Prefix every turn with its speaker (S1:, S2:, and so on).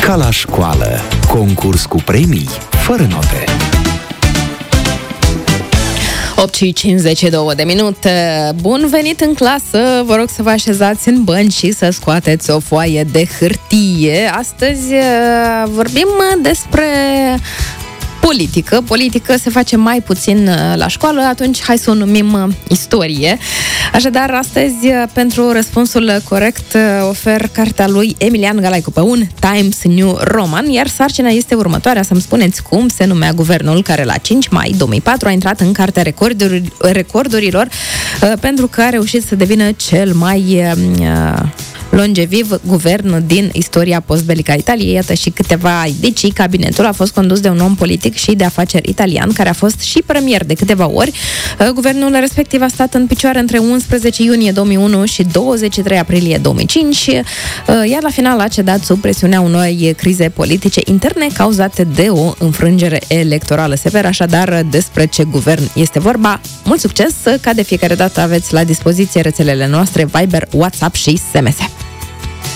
S1: Ca la școală, concurs cu premii, fără note.
S2: 8:52 de minute. Bun venit în clasă. Vă rog să vă așezați în bănci și să scoateți o foaie de hârtie. Astăzi vorbim despre politică. Politică se face mai puțin la școală, atunci hai să o numim istorie. Așadar, astăzi, pentru răspunsul corect, ofer cartea lui Emilian Galaicu pe un Times New Roman, iar sarcina este următoarea, să-mi spuneți cum se numea guvernul care la 5 mai 2004 a intrat în cartea recordurilor pentru că a reușit să devină cel mai longeviv guvern din istoria postbelică a Italiei. Iată și câteva indicii. Cabinetul a fost condus de un om politic și de afaceri italian, care a fost și premier de câteva ori. Guvernul respectiv a stat în picioare între 11 iunie 2001 și 23 aprilie 2005, iar la final a cedat sub presiunea unei crize politice interne cauzate de o înfrângere electorală severă. Așadar, despre ce guvern este vorba? Mult succes! Ca de fiecare dată aveți la dispoziție rețelele noastre Viber, WhatsApp și SMS.